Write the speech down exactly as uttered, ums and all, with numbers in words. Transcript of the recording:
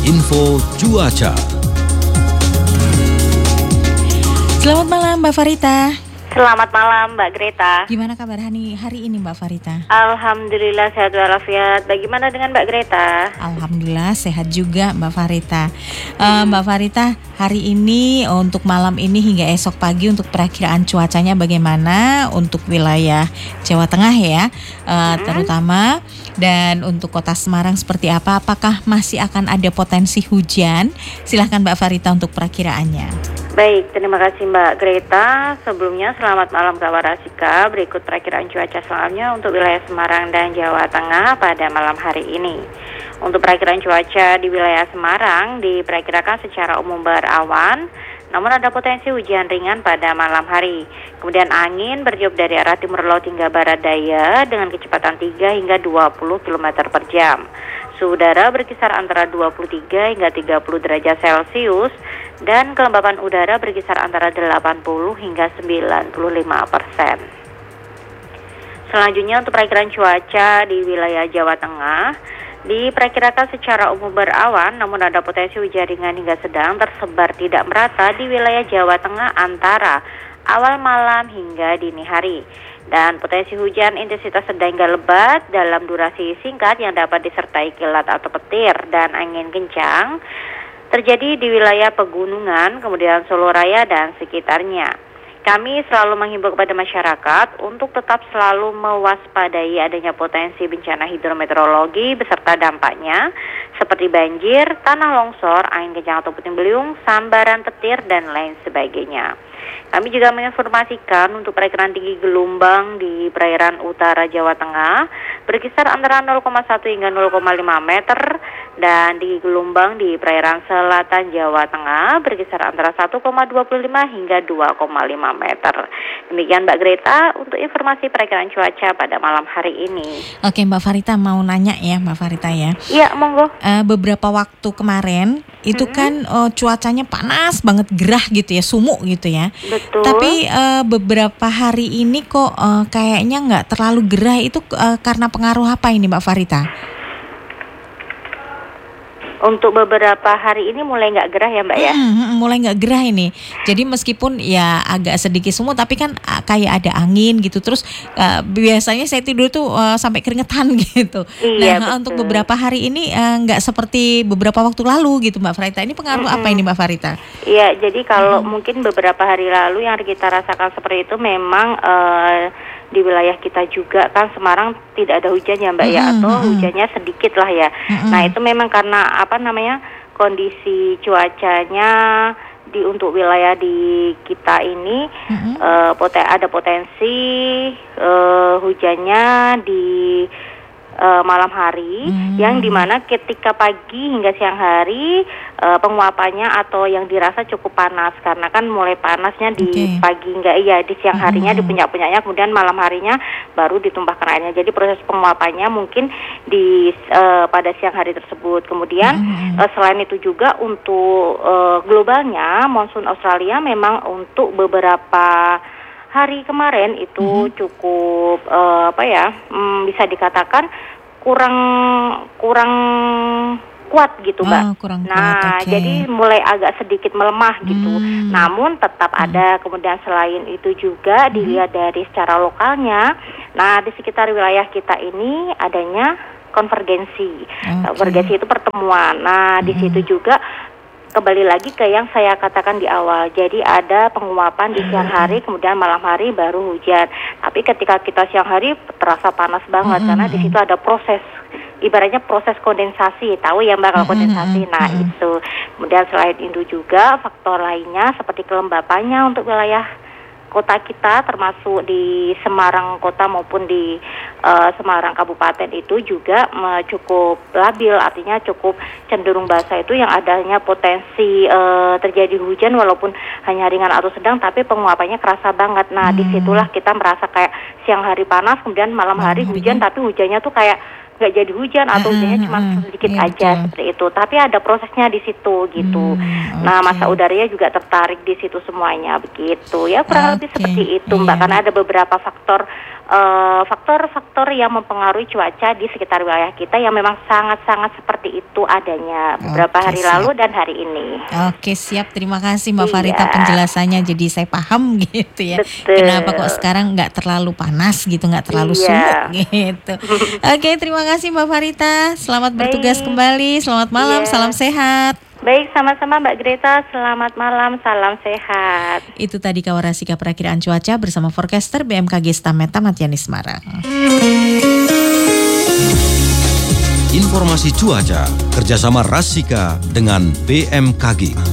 Info Cuaca. Selamat malam Mbak Farita. Selamat malam Mbak Greta. Gimana kabar hari, hari ini Mbak Farita? Alhamdulillah sehat walafiat. Bagaimana dengan Mbak Greta? Alhamdulillah sehat juga Mbak Farita. uh, Mbak Farita, hari ini untuk malam ini hingga esok pagi untuk perakiraan cuacanya bagaimana untuk wilayah Jawa Tengah ya, uh, hmm. terutama, dan untuk kota Semarang seperti apa? Apakah masih akan ada potensi hujan? Silahkan Mbak Farita untuk perakiraannya. Baik, terima kasih Mbak Greta. Sebelumnya selamat malam kabar Asika. Berikut perakiraan cuaca selanjutnya untuk wilayah Semarang dan Jawa Tengah pada malam hari ini. Untuk perakiraan cuaca di wilayah Semarang diperkirakan secara umum berawan, namun ada potensi hujan ringan pada malam hari. Kemudian angin bertiup dari arah timur laut hingga barat daya dengan kecepatan tiga hingga dua puluh kilometer per jam. Suhu udara berkisar antara dua puluh tiga hingga tiga puluh derajat Celcius dan kelembapan udara berkisar antara delapan puluh hingga sembilan puluh lima persen. Selanjutnya untuk perakiraan cuaca di wilayah Jawa Tengah diperkirakan secara umum berawan, namun ada potensi hujan ringan hingga sedang tersebar tidak merata di wilayah Jawa Tengah antara awal malam hingga dini hari. Dan potensi hujan intensitas sedang hingga lebat dalam durasi singkat yang dapat disertai kilat atau petir dan angin kencang terjadi di wilayah pegunungan, kemudian Solo Raya dan sekitarnya. Kami selalu menghimbau kepada masyarakat untuk tetap selalu mewaspadai adanya potensi bencana hidrometeorologi beserta dampaknya seperti banjir, tanah longsor, angin kencang atau puting beliung, sambaran petir, dan lain sebagainya. Kami juga menginformasikan untuk perkiraan tinggi gelombang di perairan utara Jawa Tengah berkisar antara nol koma satu hingga nol koma lima meter dan tinggi gelombang di perairan selatan Jawa Tengah berkisar antara satu koma dua lima hingga dua koma lima meter. Demikian Mbak Greta untuk informasi perkiraan cuaca pada malam hari ini. Oke Mbak Farita, mau nanya ya Mbak Farita ya. Iya, monggo. Uh, beberapa waktu kemarin itu mm-hmm. kan uh, cuacanya panas banget, gerah gitu ya, sumuk gitu ya. Betul. Tapi uh, beberapa hari ini kok uh, kayaknya nggak terlalu gerah, itu uh, karena pengaruh apa ini Mbak Farita? Untuk beberapa hari ini mulai nggak gerah ya Mbak ya? Hmm, mulai nggak gerah ini. Jadi meskipun ya agak sedikit sumuk, tapi kan uh, kayak ada angin gitu. Terus uh, biasanya saya tidur tuh uh, sampai keringetan gitu. Iya, nah betul. Untuk beberapa hari ini uh, nggak seperti beberapa waktu lalu gitu Mbak Farita. Ini pengaruh mm-hmm. apa ini Mbak Farita? Iya, jadi kalau mm-hmm. mungkin beberapa hari lalu yang kita rasakan seperti itu memang uh, di wilayah kita juga kan Semarang tidak ada hujan ya Mbak mm-hmm. ya, atau hujannya sedikit lah ya. Mm-hmm. Nah itu memang karena apa namanya kondisi cuacanya di untuk wilayah di kita ini mm-hmm. uh, poten, ada potensi uh, hujannya di uh, malam hari mm-hmm. yang dimana ketika pagi hingga siang hari uh, penguapannya atau yang dirasa cukup panas karena kan mulai panasnya di okay. pagi hingga iya di siang harinya mm-hmm. di puncak-puncaknya, kemudian malam harinya baru ditumpahkan airnya. Jadi proses penguapannya mungkin di uh, pada siang hari tersebut. Kemudian mm-hmm. uh, selain itu juga untuk uh, globalnya monsun Australia memang untuk beberapa hari kemarin itu mm-hmm. cukup uh, apa ya um, bisa dikatakan kurang kurang kuat gitu Mbak. Oh, kurang nah kuat, okay. jadi mulai agak sedikit melemah gitu. Hmm. Namun tetap hmm. ada. Kemudian selain itu juga hmm. dilihat dari secara lokalnya. Nah di sekitar wilayah kita ini adanya konvergensi. Okay. Konvergensi itu pertemuan. Nah hmm. di situ juga kembali lagi ke yang saya katakan di awal. Jadi ada penguapan di siang hari, kemudian malam hari baru hujan. Tapi ketika kita siang hari terasa panas banget mm-hmm. karena di situ ada proses, ibaratnya proses kondensasi. Tahu ya Mbak kalau kondensasi? Nah mm-hmm. itu. Kemudian selain itu juga faktor lainnya seperti kelembapannya untuk wilayah kota kita, termasuk di Semarang kota maupun di uh, Semarang Kabupaten itu juga uh, cukup labil, artinya cukup cenderung basah. Itu yang adanya potensi uh, terjadi hujan walaupun hanya ringan atau sedang, tapi penguapannya kerasa banget. Nah hmm. disitulah kita merasa kayak siang hari panas, kemudian malam hari hmm, hujan, tapi hujannya tuh kayak nggak jadi hujan atau hujannya cuma sedikit iya, aja betul. Seperti itu. Tapi ada prosesnya di situ gitu. Hmm, nah, okay. masa udaranya juga tertarik di situ semuanya begitu. Ya kurang okay. lebih seperti itu, Mbak. Yeah. Karena ada beberapa faktor uh, faktor-faktor yang mempengaruhi cuaca di sekitar wilayah kita yang memang sangat-sangat seperti itu adanya beberapa Oke, hari siap. lalu dan hari ini. Oke, siap. Terima kasih Mbak Iya. Farita penjelasannya. Jadi saya paham gitu ya. Betul. Kenapa kok sekarang nggak terlalu panas gitu, nggak terlalu Iya. sumuk gitu. Oke, terima kasih Mbak Farita. Selamat bertugas Baik. kembali. Selamat malam, Iya. salam sehat. Baik, sama-sama Mbak Greta. Selamat malam, salam sehat. Itu tadi Kawarasika Perakiraan Cuaca bersama forecaster B M K G Stameta Matiani Semarang. Informasi cuaca kerjasama Rasika dengan B M K G.